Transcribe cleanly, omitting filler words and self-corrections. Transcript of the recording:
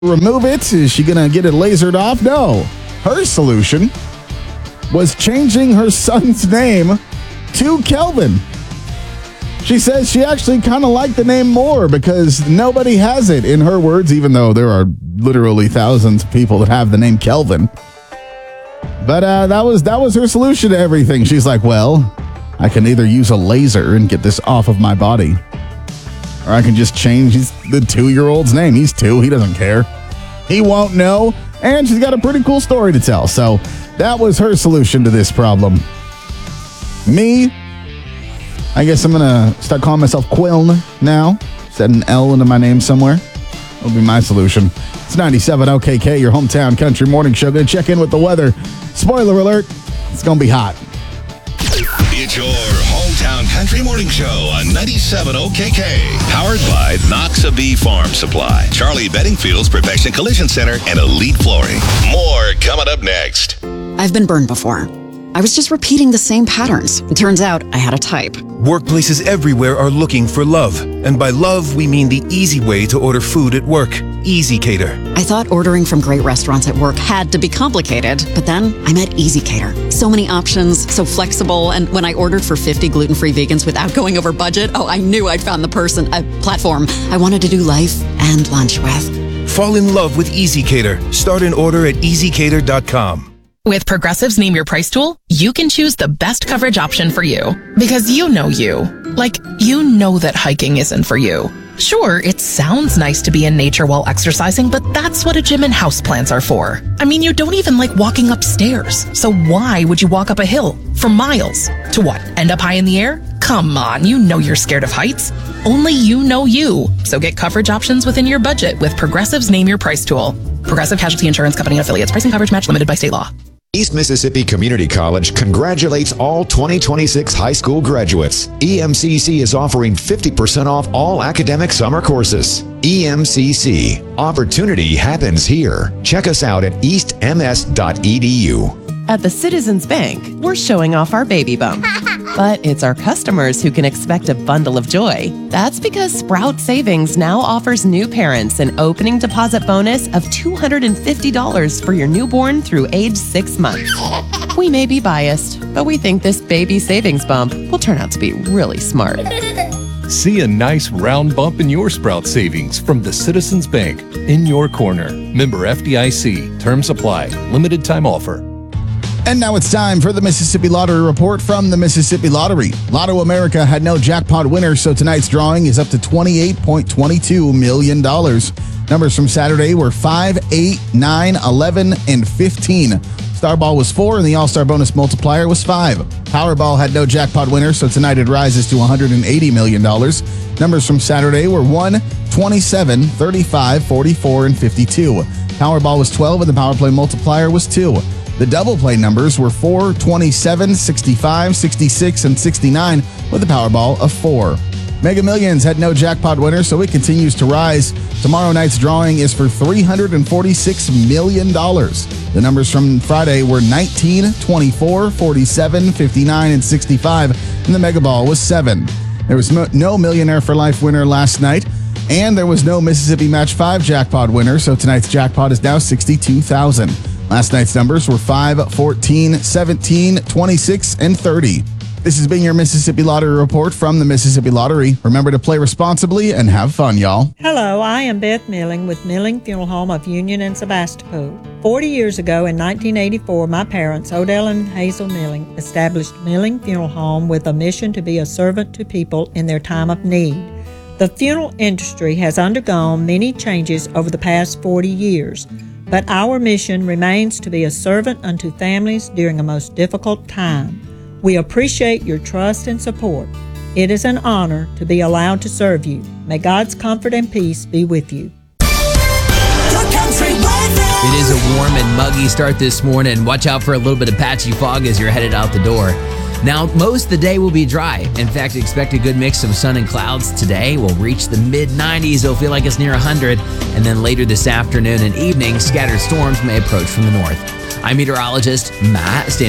remove it? Is she going to get it lasered off? No. Her solution was changing her son's name to Kelvin. She says she actually kind of liked the name more because nobody has it, in her words, even though there are literally thousands of people that have the name Kelvin. But that was her solution to everything. She's like, well, I can either use a laser and get this off of my body, or I can just change the 2-year-old's name. He's 2. He doesn't care. He won't know. And she's got a pretty cool story to tell. So that was her solution to this problem. Me, I guess I'm going to start calling myself Quiln now. Set an L into my name somewhere. That'll be my solution. It's 97 OKK, your hometown country morning show. Going to check in with the weather. Spoiler alert, it's going to be hot. It's your hometown country morning show on 97 OKK. Powered by Noxabee Farm Supply, Charlie Bedingfield's Perfection Collision Center, and Elite Flooring. More coming up next. I've been burned before. I was just repeating the same patterns. It turns out I had a type. Workplaces everywhere are looking for love. And by love, we mean the easy way to order food at work. EasyCater. I thought ordering from great restaurants at work had to be complicated, but then I met EasyCater. So many options, so flexible, and when I ordered for 50 gluten-free vegans without going over budget, I knew I'd found the platform I wanted to do life and lunch with. Fall in love with EasyCater. Start an order at easycater.com. With Progressive's Name Your Price tool, you can choose the best coverage option for you. Because you know you. Like, you know that hiking isn't for you. Sure, it sounds nice to be in nature while exercising, but that's what a gym and houseplants are for. I mean, you don't even like walking upstairs. So why would you walk up a hill for miles? To what, end up high in the air? Come on, you know you're scared of heights. Only you know you. So get coverage options within your budget with Progressive's Name Your Price tool. Progressive Casualty Insurance Company and affiliates. Pricing coverage match limited by state law. East Mississippi Community College congratulates all 2026 high school graduates. EMCC is offering 50% off all academic summer courses. EMCC. Opportunity happens here. Check us out at eastms.edu. At the Citizens Bank, we're showing off our baby bump. But it's our customers who can expect a bundle of joy. That's because Sprout Savings now offers new parents an opening deposit bonus of $250 for your newborn through age 6 months. We may be biased, but we think this baby savings bump will turn out to be really smart. See a nice round bump in your Sprout savings from the Citizens Bank in your corner. Member FDIC. Terms apply. Limited time offer. And now it's time for the Mississippi Lottery Report from the Mississippi Lottery. Lotto America had no jackpot winner, so tonight's drawing is up to $28.22 million. Numbers from Saturday were 5, 8, 9, 11, and 15. Starball was 4, and the All-Star bonus multiplier was 5. Powerball had no jackpot winner, so tonight it rises to $180 million. Numbers from Saturday were 1, 27, 35, 44, and 52. Powerball was 12, and the Power Play multiplier was 2. The double play numbers were 4, 27, 65, 66, and 69 with a Powerball of 4. Mega Millions had no jackpot winner, so it continues to rise. Tomorrow night's drawing is for $346 million. The numbers from Friday were 19, 24, 47, 59, and 65, and the Mega Ball was 7. There was no Millionaire for Life winner last night, and there was no Mississippi Match 5 jackpot winner, so tonight's jackpot is now $62,000. Last night's numbers were 5, 14, 17, 26, and 30. This has been your Mississippi Lottery Report from the Mississippi Lottery. Remember to play responsibly and have fun, y'all. Hello, I am Beth Milling with Milling Funeral Home of Union and Sebastopol. 40 years ago in 1984, my parents, Odell and Hazel Milling, established Milling Funeral Home with a mission to be a servant to people in their time of need. The funeral industry has undergone many changes over the past 40 years. But our mission remains to be a servant unto families during a most difficult time. We appreciate your trust and support. It is an honor to be allowed to serve you. May God's comfort and peace be with you. It is a warm and muggy start this morning. Watch out for a little bit of patchy fog as you're headed out the door. Now, most of the day will be dry. In fact, expect a good mix of sun and clouds today. We'll reach the mid-90s. It'll feel like it's near 100. And then later this afternoon and evening, scattered storms may approach from the north. I'm meteorologist Matt. Stand